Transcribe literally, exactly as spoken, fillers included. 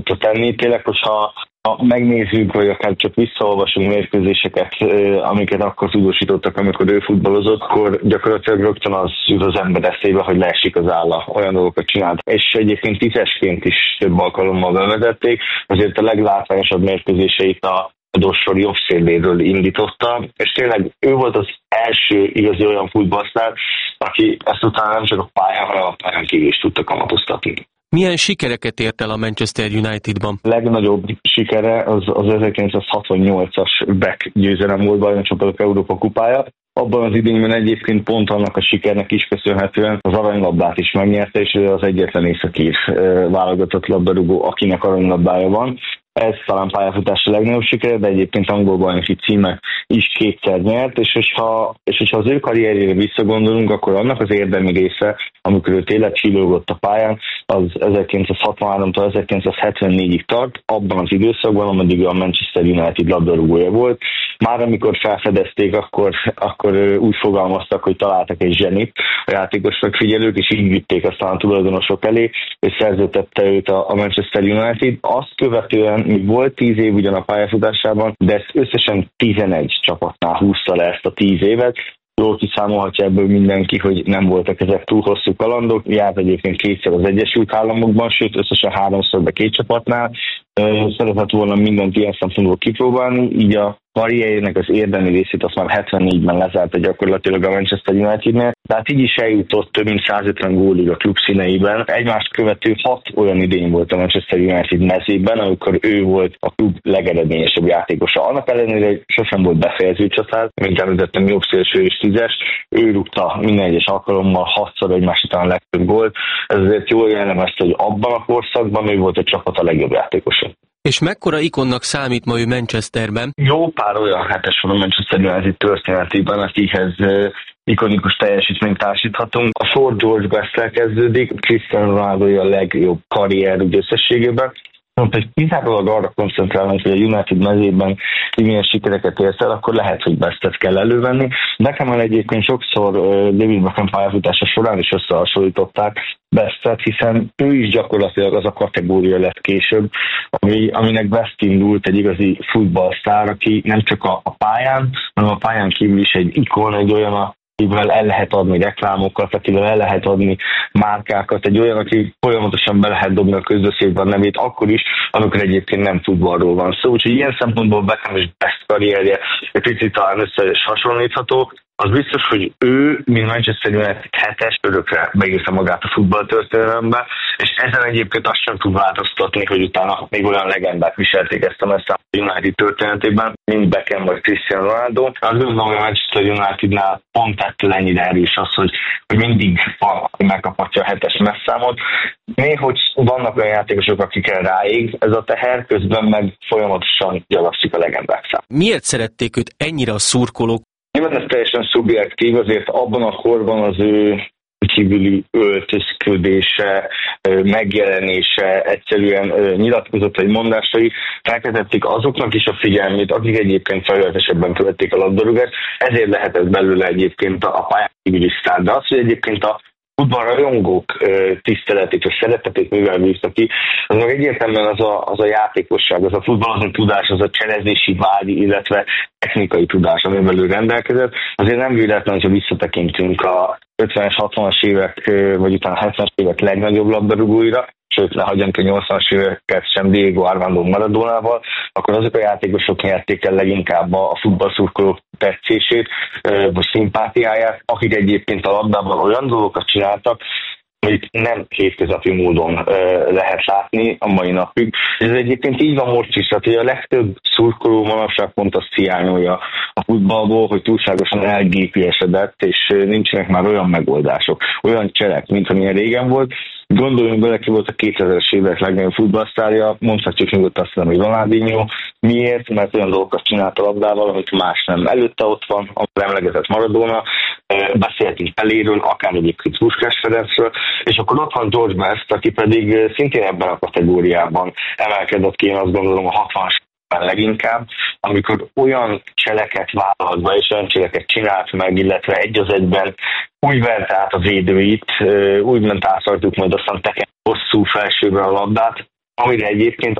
tenni. Tényleg, hogyha ha megnézzük, vagy akár csak visszaolvasunk mérkőzéseket, amiket akkor tudósítottak, amikor ő futballozott, akkor gyakorlatilag rögtön az jut az ember eszébe, hogy leesik az álla, olyan dolgokat csinált. És egyébként tízesként is több alkalommal bevezették, azért a leglátványosabb mérkőzéseit a dossor jobb széléről indította, és tényleg ő volt az első igazi olyan futballsztár, aki ezt utána nem csak a pályán, hanem a pályán kívül is tudta kamatoztatni. Milyen sikereket ért el a Manchester Unitedban? A legnagyobb sikere az, az ezerkilencszázhatvannyolcas Beck győzelem volt, Bajnokcsapatok Európa kupája. Abban az idényben egyébként pont annak a sikernek is köszönhetően az aranylabdát is megnyerte, és ő az egyetlen északír válogatott labdarúgó, akinek aranylabdája van. Ez talán pályafutása legnagyobb sikere, de egyébként angol bajnoki címet is kétszer nyert, és hogyha, és hogyha az ő karrierjére visszagondolunk, akkor annak az érdemi része, amikor ő tényleg csillogott a pályán, az ezerkilencszázhatvanháromtól ezerkilencszázhetvennégyig tart, abban az időszakban, ameddig a Manchester United labdarúgója volt. Már amikor felfedezték, akkor, akkor úgy fogalmaztak, hogy találtak egy zsenit a játékos megfigyelők, és így vitték aztán a tulajdonosok elé, és szerződtette őt a Manchester United. Azt követően még volt tíz év ugyan a pályafutásában, de ezt összesen tizenegy csapatnál húzta le ezt a tíz évet. Jól kiszámolhatja ebből mindenki, hogy nem voltak ezek túl hosszú kalandok. Járt egyébként kétszer az Egyesült Államokban, sőt összesen háromszor be két csapatnál. Szeretett volna mindent ilyen szempontból kipróbálni, így a karrierjének az érdemi részét azt már hetvennégyben lezárta gyakorlatilag a Manchester Unitednél. Tehát így is eljutott több mint százötven gólig a klub színeiben. Egymást követő hat olyan idény volt a Manchester United mezében, amikor ő volt a klub legeredményesebb játékosa. Annak ellenére, hogy sosem volt befejező csatár, mint említettem, jobb szélső és tízes. Ő rúgta minden egyes alkalommal hatszor egymás után a legtöbb gólt. Ez azért jól jellemezte, hogy abban a korszakban ő volt a csapat a legjobb játékosa. És mekkora ikonnak számít ma ő Manchesterben? Jó pár olyan hetes van a Manchester United történetében, akihez ikonikus teljesítményt társíthatunk. A Ford George Best-tel kezdődik, Cristiano Ronaldo a legjobb karrier összességében. Most, hogy kizárólag arra koncentrálunk, hogy a United mezében milyen sikereket érsz el, akkor lehet, hogy Bestet kell elővenni. Beckham egyébként sokszor David Beckham pályafutása során is összehasonlították Bestet, hiszen ő is gyakorlatilag az a kategória lett később, ami, aminek Best indult, egy igazi futballsztár, aki nem csak a, a pályán, hanem a pályán kívül is egy ikon, egy olyan, akivel el lehet adni reklámokat, akivel el lehet adni márkákat, egy olyan, aki folyamatosan be lehet dobni a közbeszédben a nevét, akkor is, amikor egyébként nem futballról van szó. Úgyhogy ilyen szempontból Beckham és Best karrierje egy picit talán össze is hasonlítható. Az biztos, hogy ő, mint Manchester United hetes, örökre beírta magát a futballtörténelembe, és ezen egyébként azt sem tud változtatni, hogy utána még olyan legendák viselték ezt a messze a United történetében, mint Beckham vagy Cristiano Ronaldo. Azt gondolom, hogy a Manchester Unitednál pont ettől ennyire erős az, hogy, hogy mindig megkaphatja a hetes messzámot. Néhogy vannak olyan játékosok, akikkel ráég ez a teher, közben meg folyamatosan gyarapszik a legendák szám. Miért szerették őt ennyire a szurkolók? Nyilván ez teljesen szubjektív, azért abban a korban az ő kívüli öltözködése, megjelenése, egyszerűen nyilatkozatai, mondásai felkeltették azoknak is a figyelmét, akik egyébként felületesebben követték a labdarúgást, ezért lehetett belőle egyébként a pályán kívüli sztár. De az, hogy egyébként a futballrajongók tiszteletét és szeretetét mivel bízta ki, az meg egyértelműen az a, az a játékosság, az a futballozni tudás, az a cselezési vágy, illetve technikai tudás, amivel ő rendelkezett. Azért nem véletlen, hogyha visszatekintünk a ötvenes, hatvanas évek, vagy utána hetvenes évek legnagyobb labdarúgóira, sőt, ne hagyjunk a nyolcvanas éveket sem Diego Armando Maradonával, akkor azok a játékosok nyerték el leginkább a futballszurkolók tetszését, vagy szimpátiáját, akik egyébként a labdában olyan dolgokat csináltak, amit nem hétköznapi módon lehet látni a mai napig. Ez egyébként így van most is, tehát hogy a legtöbb szurkoló manapság pont azt hiányolja a futballból, hogy túlságosan elgépiesedett, és nincsenek már olyan megoldások, olyan cselek, mint amilyen régen volt. Gondoljunk bele, ki volt a kétezres évek legnagyobb futballsztárja, mondhatjuk nyugodtan azt mondom, hogy Ronaldinho. Miért? Mert olyan dolgokat csinált a labdával, amit más nem. Előtte ott van, amikor emlegetett Maradona, beszéltünk Peléről, akár egyébként Puskás Ferencről, és akkor ott van George Best, aki pedig szintén ebben a kategóriában emelkedett ki, én azt gondolom a hatvanas leginkább, amikor olyan cseleket vállalt be, és olyan cseleket csinált meg, illetve egy az egyben úgy vert át a védőit, úgy ment át rajtuk, majd aztán teken hosszú felsőbe a labdát, amire egyébként